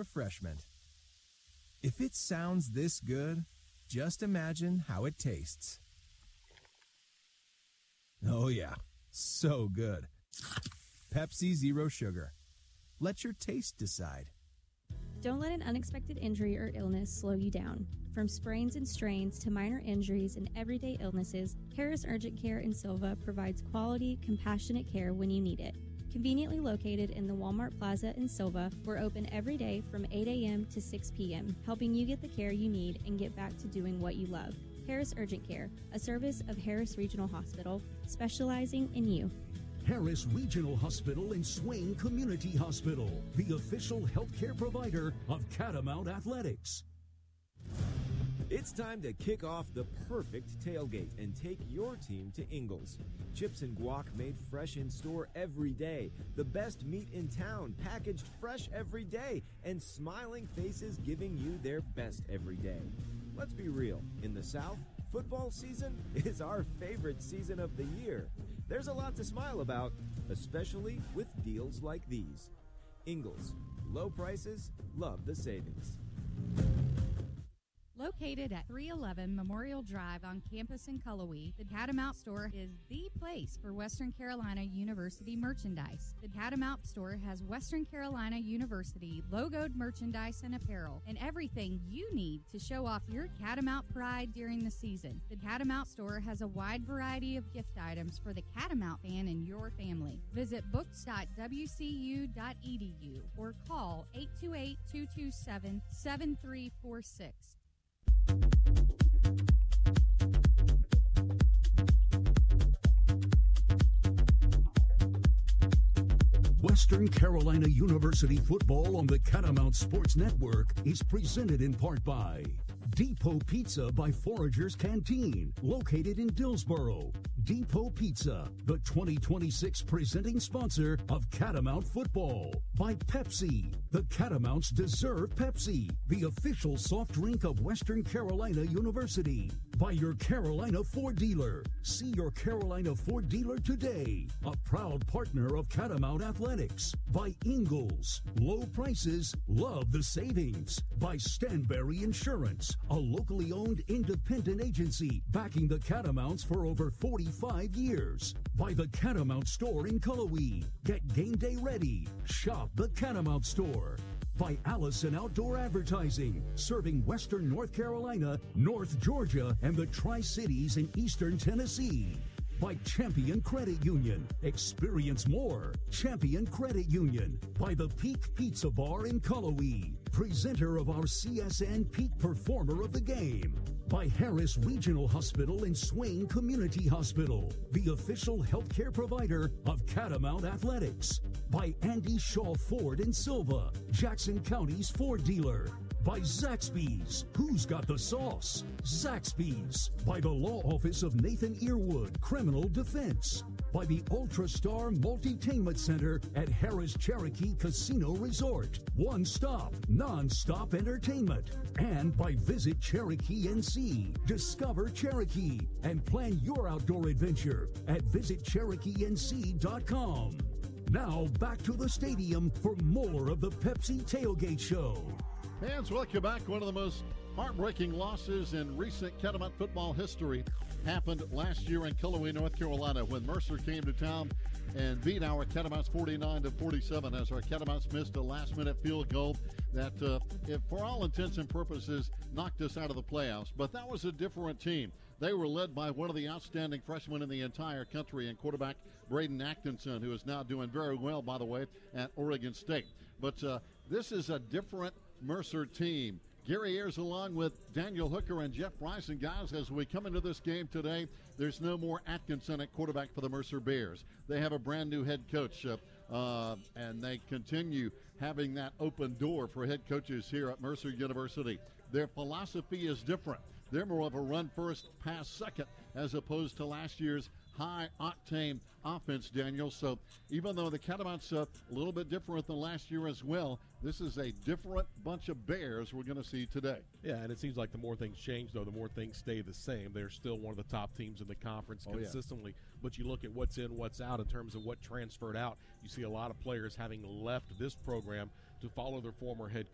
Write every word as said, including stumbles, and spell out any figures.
refreshment. If it sounds this good, just imagine how it tastes. Oh yeah, so good. Pepsi Zero Sugar. Let your taste decide. Don't let an unexpected injury or illness slow you down. From sprains and strains to minor injuries and everyday illnesses, Harris Urgent Care in Silva provides quality, compassionate care when you need it. Conveniently located in the Walmart Plaza in Silva, we're open every day from eight a.m. to six p.m., helping you get the care you need and get back to doing what you love. Harris Urgent Care, a service of Harris Regional Hospital, specializing in you. Harris Regional Hospital and Swain Community Hospital, the official healthcare provider of Catamount Athletics. It's time to kick off the perfect tailgate and take your team to Ingles. Chips and guac made fresh in store every day. The best meat in town, packaged fresh every day, and smiling faces giving you their best every day. Let's be real, in the South, football season is our favorite season of the year. There's a lot to smile about, especially with deals like these. Ingles, low prices, love the savings. Located at three eleven Memorial Drive on campus in Cullowhee, the Catamount Store is the place for Western Carolina University merchandise. The Catamount Store has Western Carolina University logoed merchandise and apparel, and everything you need to show off your Catamount pride during the season. The Catamount Store has a wide variety of gift items for the Catamount fan and your family. Visit books dot w c u dot e d u or call eight two eight, two two seven, seven three four six. Western Carolina University football on the Catamount Sports Network is presented in part by Depot Pizza by Forager's Canteen, located in Dillsboro. Depot Pizza, the twenty twenty-six presenting sponsor of Catamount football. By Pepsi, the Catamounts deserve Pepsi, the official soft drink of Western Carolina University. By your Carolina Ford dealer. See your Carolina Ford dealer today. A proud partner of Catamount Athletics. By Ingles. Low prices, love the savings. By Stanberry Insurance, a locally owned independent agency backing the Catamounts for over forty-five years. By the Catamount Store in Cullowhee. Get game day ready. Shop the Catamount Store. By Allison Outdoor Advertising, serving Western North Carolina, North Georgia, and the Tri-Cities in Eastern Tennessee. By Champion Credit Union. Experience more. Champion Credit Union. By the Peak Pizza Bar in Cullowhee. Presenter of our C S N Peak Performer of the Game. By Harris Regional Hospital and Swain Community Hospital. The official healthcare provider of Catamount Athletics. By Andy Shaw Ford in Silva. Jackson County's Ford dealer. By Zaxby's. Who's got the sauce? Zaxby's. By the Law Office of Nathan Earwood, Criminal Defense. By the Ultra Star Multitainment Center at Harris Cherokee Casino Resort. One stop, non-stop entertainment. And by Visit Cherokee N C. Discover Cherokee and plan your outdoor adventure at visit cherokee n c dot com. Now back to the stadium for more of the Pepsi Tailgate Show. Fans, welcome back. One of the most heartbreaking losses in recent Catamount football history happened last year in Cullowhee, North Carolina, when Mercer came to town and beat our Catamounts forty-nine to forty-seven as our Catamounts missed a last-minute field goal that, uh, if for all intents and purposes, knocked us out of the playoffs. But that was a different team. They were led by one of the outstanding freshmen in the entire country and quarterback Braden Atkinson, who is now doing very well, by the way, at Oregon State. But uh, this is a different Mercer team. Gary Ayers along with Daniel Hooker and Jeff Bryce. And guys, as we come into this game today, there's no more Atkinson at quarterback for the Mercer Bears. They have a brand new head coach, uh, uh, and they continue having that open door for head coaches here at Mercer University. Their philosophy is different. They're more of a run first, pass second, as opposed to last year's high-octane offense, Daniel. So even though the Catamounts are a little bit different than last year as well, this is a different bunch of Bears we're going to see today. Yeah, and it seems like the more things change, though, the more things stay the same. They're still one of the top teams in the conference oh, consistently. Yeah. But you look at what's in, what's out in terms of what transferred out. You see a lot of players having left this program to follow their former head